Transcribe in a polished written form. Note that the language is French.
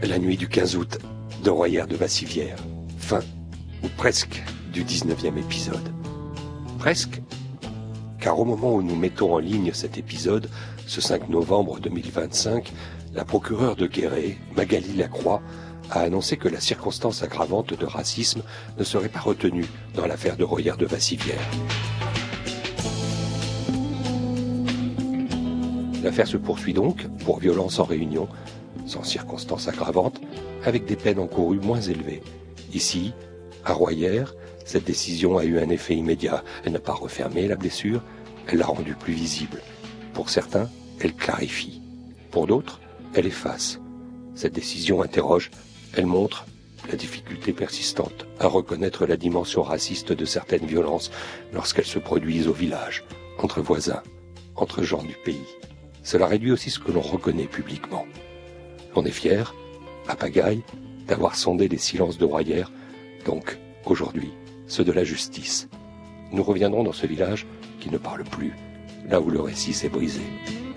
La nuit du 15 août de Royère de Vassivière. Fin, ou presque, du 19e épisode. Presque, car au moment où nous mettons en ligne cet épisode, ce 5 novembre 2025, la procureure de Guéret, Magali Lacroix, a annoncé que la circonstance aggravante de racisme ne serait pas retenue dans l'affaire de Royère de Vassivière. L'affaire se poursuit donc pour violence en réunion, sans circonstance aggravante, avec des peines encourues moins élevées. Ici, à Royère, cette décision a eu un effet immédiat. Elle n'a pas refermé la blessure, elle l'a rendue plus visible. Pour certains, elle clarifie. Pour d'autres, elle efface. Cette décision interroge, elle montre la difficulté persistante à reconnaître la dimension raciste de certaines violences lorsqu'elles se produisent au village, entre voisins, entre gens du pays. Cela réduit aussi ce que l'on reconnaît publiquement. On est fier, à pagaille, d'avoir sondé les silences de Royère, donc, aujourd'hui, ceux de la justice. Nous reviendrons dans ce village qui ne parle plus, là où le récit s'est brisé.